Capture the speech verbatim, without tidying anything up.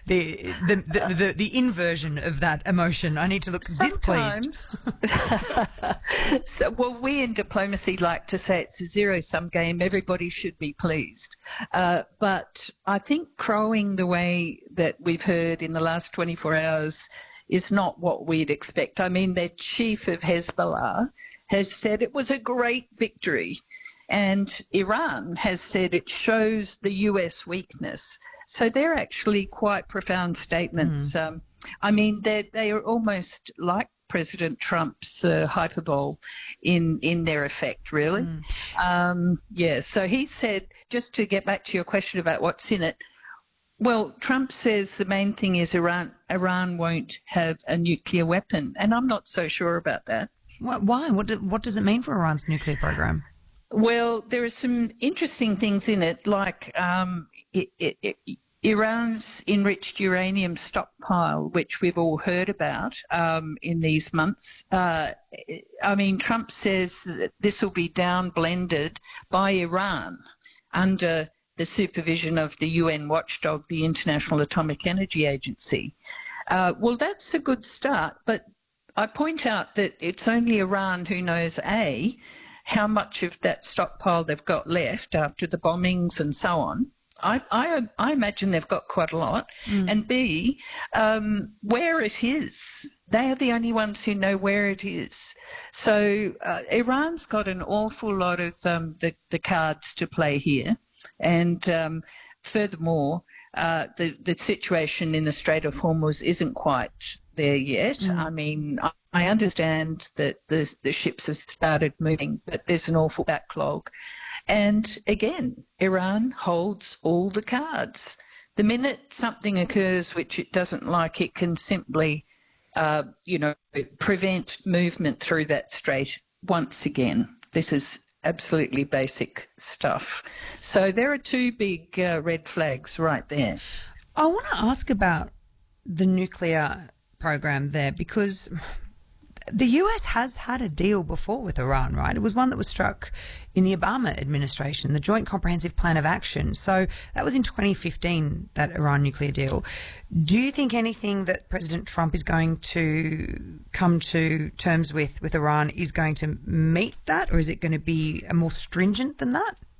the, the, the, the, the inversion of that emotion. I need to look Sometimes, displeased. so, well, we in diplomacy like to say it's a zero-sum game. Everybody should be pleased. Uh, but I think crowing the way that we've heard in the last twenty-four hours is not what we'd expect. I mean, their chief of Hezbollah has said it was a great victory, and Iran has said it shows the U S weakness. So they're actually quite profound statements. Mm. Um, I mean, they they are almost like President Trump's uh, hyperbole in, in their effect, really. Mm. Um, yeah, so he said, just to get back to your question about what's in it, well, Trump says the main thing is Iran Iran won't have a nuclear weapon, and I'm not so sure about that. Why? What, do, what does it mean for Iran's nuclear program? Well, there are some interesting things in it, like um, it, it, it, Iran's enriched uranium stockpile, which we've all heard about um, in these months. Uh, I mean, Trump says that this will be down blended by Iran under the supervision of the U N watchdog, the International Atomic Energy Agency. Uh, well, that's a good start, but I point out that it's only Iran who knows, A, how much of that stockpile they've got left after the bombings and so on. I, I, I imagine they've got quite a lot. Mm. And B, um, where it is. They are the only ones who know where it is. So uh, Iran's got an awful lot of um, the, the cards to play here. And um, furthermore, uh, the, the situation in the Strait of Hormuz isn't quite there yet. Mm. I mean, I, I understand that the, the ships have started moving, but there's an awful backlog. And again, Iran holds all the cards. The minute something occurs which it doesn't like, it can simply, uh, you know, prevent movement through that strait once again. This is absolutely basic stuff. So there are two big uh, red flags right there. I want to ask about the nuclear program there, because the U S has had a deal before with Iran, right? It was one that was struck in the Obama administration, the Joint Comprehensive Plan of Action. So that was in twenty fifteen, that Iran nuclear deal. Do you think anything that President Trump is going to come to terms with with Iran is going to meet that, or is it going to be more stringent than that?